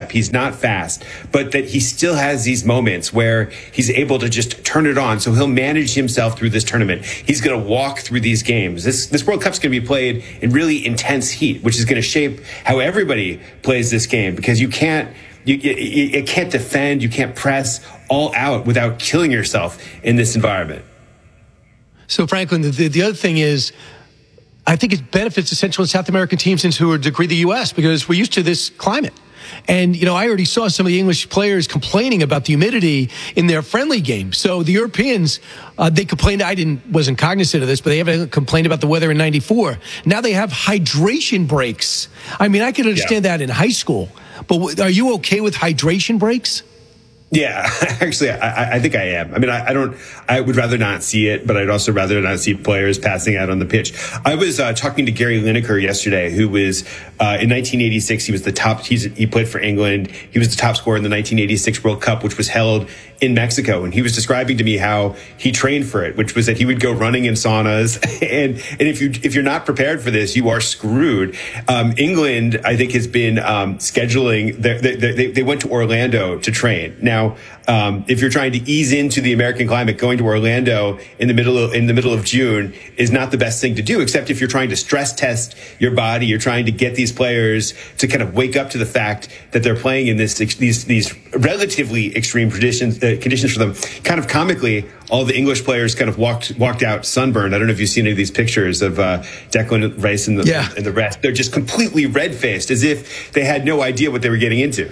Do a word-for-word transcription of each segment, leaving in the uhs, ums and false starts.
step. He's not fast, but that he still has these moments where he's able to just turn it on. So he'll manage himself through this tournament. He's going to walk through these games. This this World Cup's going to be played in really intense heat, which is going to shape how everybody plays this game, because you can't you, you, you can't defend, you can't press all out without killing yourself in this environment. So, Franklin, the, the other thing is, I think it benefits the Central and South American teams and to a degree the U S, because we're used to this climate. And, you know, I already saw some of the English players complaining about the humidity in their friendly games. So the Europeans, uh, they complained, I didn't, wasn't cognizant of this, but they haven't complained about the weather in ninety-four. Now they have hydration breaks. I mean, I can understand yeah. that in high school, but are you okay with hydration breaks? Yeah, actually, I, I think I am. I mean, I, I don't, I would rather not see it, but I'd also rather not see players passing out on the pitch. I was uh, talking to Gary Lineker yesterday, who was, uh, in nineteen eighty-six, he was the top, he's, he played for England. He was the top scorer in the nineteen eighty-six World Cup, which was held in Mexico. And he was describing to me how he trained for it, which was that he would go running in saunas. And, and if you, if you're not prepared for this, you are screwed. Um, England, I think, has been, um, scheduling, they, they, they went to Orlando to train. Now, um, if you're trying to ease into the American climate, going to Orlando in the middle of, in the middle of June is not the best thing to do, except if you're trying to stress test your body, you're trying to get these players to kind of wake up to the fact that they're playing in this, these, these relatively extreme conditions, uh, conditions for them. Kind of comically, all the English players kind of walked, walked out sunburned. I don't know if you've seen any of these pictures of, uh, Declan Rice and the, yeah. and the rest. They're just completely red faced, as if they had no idea what they were getting into.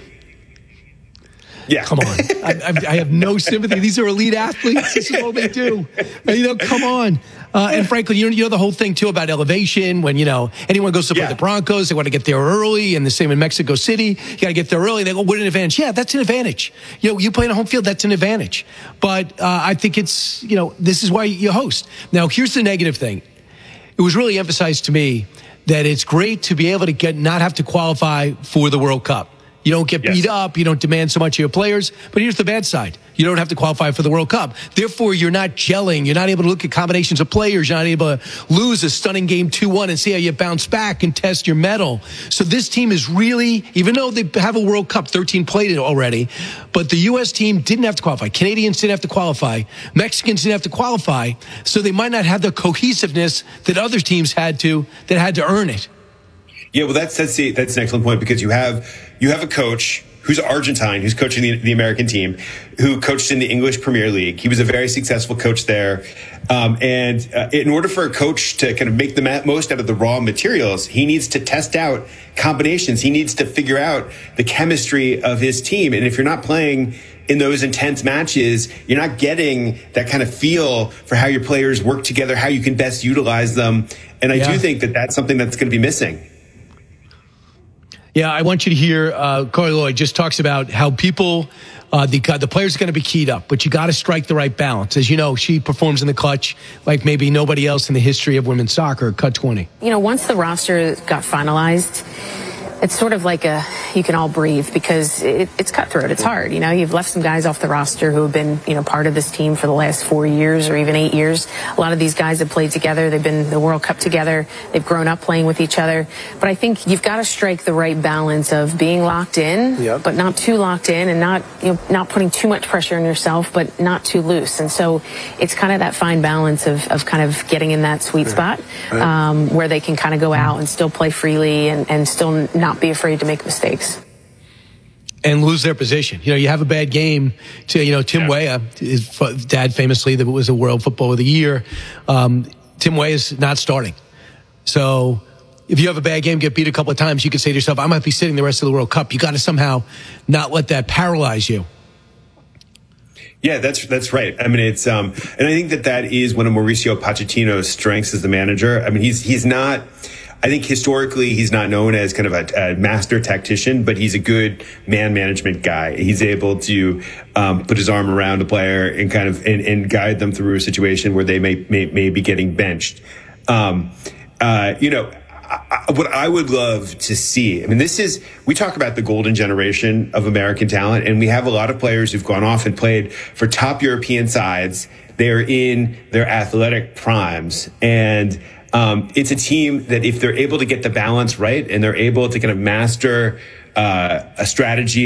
Yeah. Come on. I, I, I have no sympathy. These are elite athletes. This is all they do. And, you know, come on. Uh, and frankly, you know, you know the whole thing, too, about elevation. When, you know, anyone goes to play yeah. the Broncos, they want to get there early. And the same in Mexico City. You got to get there early. They go, what an advantage. Yeah, that's an advantage. You know, you play on a home field, that's an advantage. But uh, I think it's, you know, this is why you host. Now, here's the negative thing. It was really emphasized to me that it's great to be able to get not have to qualify for the World Cup. You don't get yes. beat up. You don't demand so much of your players. But here's the bad side. You don't have to qualify for the World Cup. Therefore, you're not gelling. You're not able to look at combinations of players. You're not able to lose a stunning game two one and see how you bounce back and test your mettle. So this team is really, even though they have a World Cup, thirteen played it already, but the U S team didn't have to qualify. Canadians didn't have to qualify. Mexicans didn't have to qualify. So they might not have the cohesiveness that other teams had to, that had to earn it. Yeah, well, that's that's the, that's an excellent point, because you have you have a coach who's Argentine, who's coaching the, the American team, who coached in the English Premier League. He was a very successful coach there, um, and uh, in order for a coach to kind of make the most out of the raw materials, he needs to test out combinations. He needs to figure out the chemistry of his team, and if you're not playing in those intense matches, you're not getting that kind of feel for how your players work together, how you can best utilize them. And I yeah. do think that that's something that's going to be missing. Yeah, I want you to hear uh, Carli Lloyd just talks about how people, uh, the the players are going to be keyed up, but you got to strike the right balance. As you know, she performs in the clutch like maybe nobody else in the history of women's soccer, Cut twenty. You know, once the roster got finalized, it's sort of like a, you can all breathe, because it, it's cutthroat. It's hard. You know, you've left some guys off the roster who have been, you know, part of this team for the last four years or even eight years. A lot of these guys have played together. They've been in the World Cup together. They've grown up playing with each other. But I think you've got to strike the right balance of being locked in, yep. but not too locked in, and not, you know, not putting too much pressure on yourself, but not too loose. And so it's kind of that fine balance of, of kind of getting in that sweet spot, um, where they can kind of go out and still play freely and, and still not not be afraid to make mistakes and lose their position. You know, you have a bad game to, you know, Tim yeah. Weah, his dad famously that was a World Football of the Year. Um, Tim Weah is not starting. So if you have a bad game, get beat a couple of times, you can say to yourself, I might be sitting the rest of the World Cup. You got to somehow not let that paralyze you. Yeah, that's that's right. I mean, it's um, and I think that that is one of Mauricio Pochettino's strengths as the manager. I mean, he's he's not. I think historically he's not known as kind of a, a master tactician, but he's a good man management guy. He's able to um, put his arm around a player and kind of and, and guide them through a situation where they may may, may be getting benched. Um, uh, you know. I, what I would love to see, I mean, this is, we talk about the golden generation of American talent, and we have a lot of players who've gone off and played for top European sides. They're in their athletic primes. And um, it's a team that if they're able to get the balance right and they're able to kind of master uh, a strategy